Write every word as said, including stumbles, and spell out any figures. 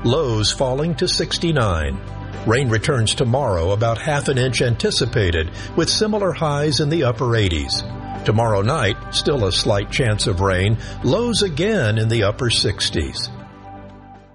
lows falling to sixty-nine. Rain returns tomorrow, about half an inch anticipated, with similar highs in the upper eighties. Tomorrow night, still a slight chance of rain, lows again in the upper sixties.